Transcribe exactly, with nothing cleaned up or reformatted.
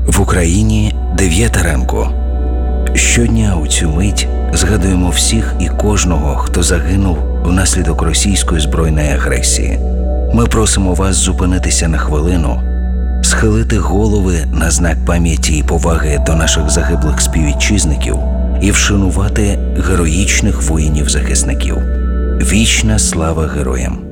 В Україні дев'ята ранку. Щодня у цю мить згадуємо всіх і кожного, хто загинув внаслідок російської збройної агресії. Ми просимо вас зупинитися на хвилину, схилити голови на знак пам'яті і поваги до наших загиблих співвітчизників і вшанувати героїчних воїнів-захисників. Вічна слава героям!